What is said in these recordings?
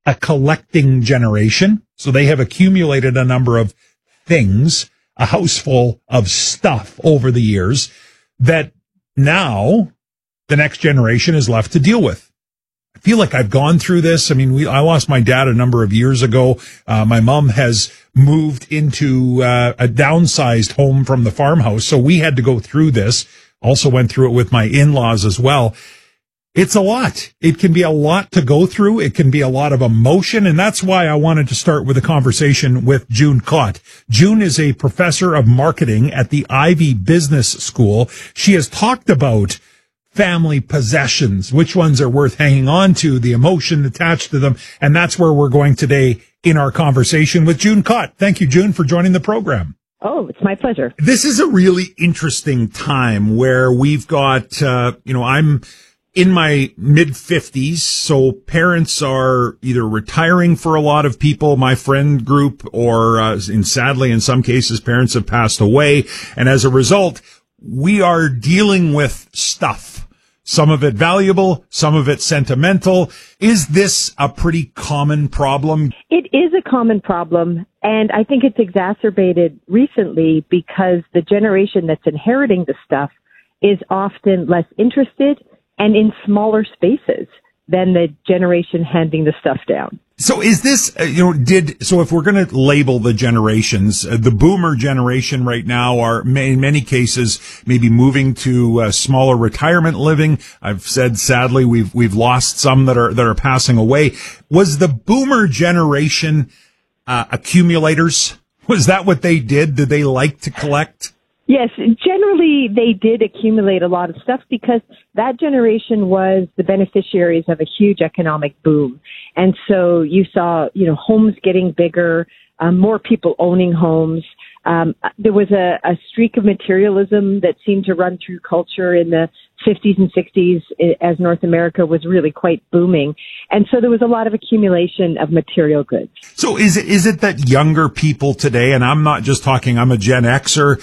a collecting generation. So they have accumulated a number of things, a house full of stuff over the years that now the next generation is left to deal with. I feel like I've gone through this. I mean, I lost my dad a number of years ago. My mom has moved into a downsized home from the farmhouse. So we had to go through this. Also went through it with my in-laws as well. It's a lot. It can be a lot to go through. It can be a lot of emotion. And that's why I wanted to start with a conversation with June Kott. June is a professor of marketing at the Ivey Business School. She has talked about family possessions, which ones are worth hanging on to, the emotion attached to them. And that's where we're going today in our conversation with June Kott. Thank you, June, for joining the program. Oh, it's my pleasure. This is a really interesting time where we've got, I'm in my mid-50s, so parents are either retiring for a lot of people, my friend group, or sadly, in some cases, parents have passed away. And as a result, we are dealing with stuff. Some of it valuable, some of it sentimental. Is this a pretty common problem? It is a common problem, and I think it's exacerbated recently because the generation that's inheriting the stuff is often less interested and in smaller spaces than the generation handing the stuff down. So is this, so if we're going to label the generations, the boomer generation right now are in many cases maybe moving to smaller retirement living. I've said sadly we've lost some that are passing away. Was the boomer generation accumulators? Was that what they did? Did they like to collect? Yes, generally they did accumulate a lot of stuff because that generation was the beneficiaries of a huge economic boom. And so you saw, homes getting bigger, more people owning homes. There was a streak of materialism that seemed to run through culture in the 50s and 60s as North America was really quite booming. And so there was a lot of accumulation of material goods. So is it that younger people today, and I'm not just talking, I'm a Gen Xer,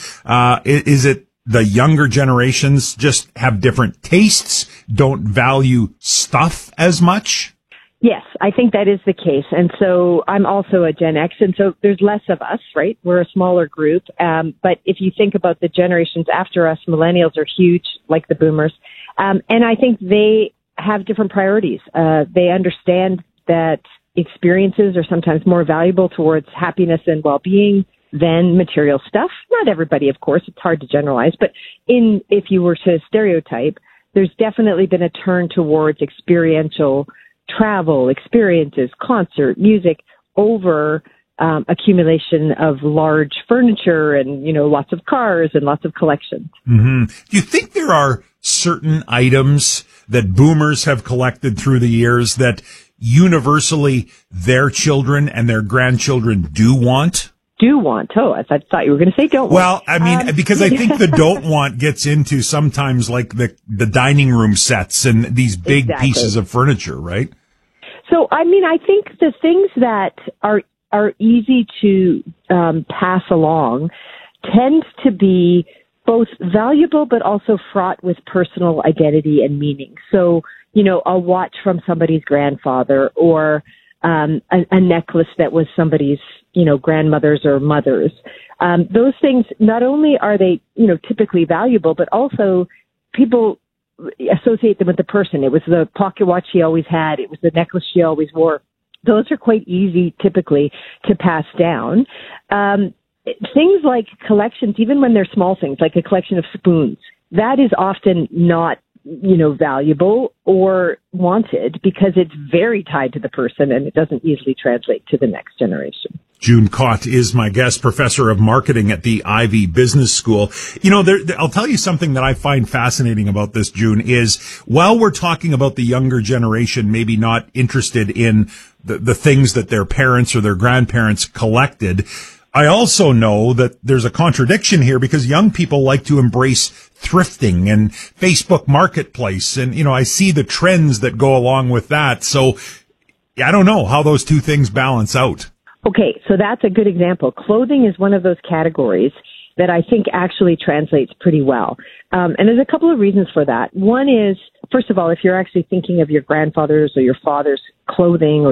is it the younger generations just have different tastes, don't value stuff as much? Yes, I think that is the case. And so I'm also a Gen X, and so there's less of us, right? We're a smaller group. But if you think about the generations after us, millennials are huge, like the boomers. And I think they have different priorities. They understand that experiences are sometimes more valuable towards happiness and well-being than material stuff. Not everybody, of course. It's hard to generalize. But if you were to stereotype, there's definitely been a turn towards experiential travel, experiences, concert, music over accumulation of large furniture and, lots of cars and lots of collections. Mm-hmm. Do you think there are certain items that boomers have collected through the years that universally their children and their grandchildren do want? Oh, I thought you were going to say don't want. Well, I mean, because I think the don't want gets into sometimes like the dining room sets and these big pieces of furniture, right? So, I mean, I think the things that are easy to pass along tend to be both valuable but also fraught with personal identity and meaning. So, a watch from somebody's grandfather or a necklace that was somebody's, grandmother's or mother's. Those things, not only are they, typically valuable, but also people associate them with the person. It was the pocket watch she always had. It was the necklace she always wore. Those are quite easy, typically, to pass down. Things like collections, even when they're small things, like a collection of spoons, that is often not valuable or wanted because it's very tied to the person and it doesn't easily translate to the next generation. June Kott is my guest, professor of marketing at the Ivey Business School. I'll tell you something that I find fascinating about this, June, is while we're talking about the younger generation maybe not interested in the things that their parents or their grandparents collected, I also know that there's a contradiction here because young people like to embrace thrifting and Facebook Marketplace. And, I see the trends that go along with that. So I don't know how those two things balance out. Okay, so that's a good example. Clothing is one of those categories that I think actually translates pretty well. And there's a couple of reasons for that. One is, first of all, if you're actually thinking of your grandfather's or your father's clothing or